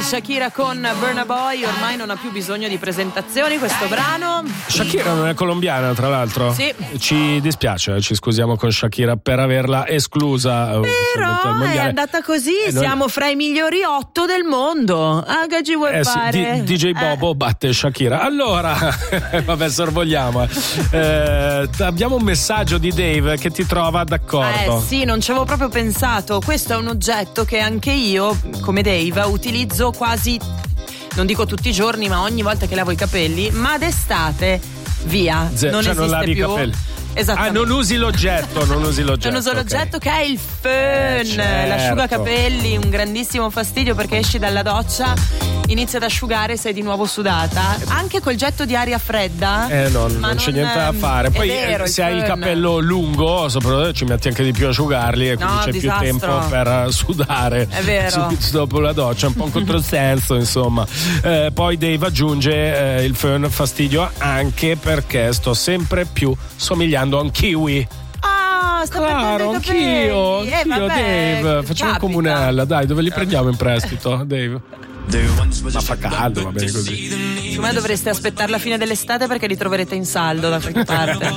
Shakira con Burna Boy, ormai non ha più bisogno di presentazioni questo brano. Shakira non è colombiana, tra l'altro? Sì. Ci dispiace, ci scusiamo con Shakira per averla esclusa. Però è andata così, siamo fra i migliori 8 del mondo. Che ci vuoi fare? Sì, DJ Bobo batte Shakira. Allora, vabbè, sorvogliamo. Abbiamo un messaggio di Dave che ti trova d'accordo. Sì, non ci avevo proprio pensato. Questo è un oggetto che anche io, come Dave, utilizzo quasi, non dico tutti i giorni, ma ogni volta che lavo i capelli. Ma d'estate, via, non esiste non lavi più. I capelli. Esattamente. Non usi l'oggetto, non usi l'oggetto. Non uso l'oggetto, che è il fön, certo. L'asciugacapelli, un grandissimo fastidio perché esci dalla doccia, inizi ad asciugare, sei di nuovo sudata. Anche col getto di aria fredda. Non c'è niente da fare. Poi vero, se hai il capello lungo, soprattutto ci metti anche di più a asciugarli e quindi c'è disastro. più tempo per sudare. È vero. Subito dopo la doccia, un po' un controsenso, insomma. Poi Dave aggiunge il fön fastidio anche perché sto sempre più somigliando a un kiwi. Claro, anch'io, vabbè, Dave. Facciamo un comunella, dai, dove li prendiamo in prestito, Dave? Ma fa caldo, va bene così. Secondo me dovreste aspettare la fine dell'estate perché li troverete in saldo da qualche parte.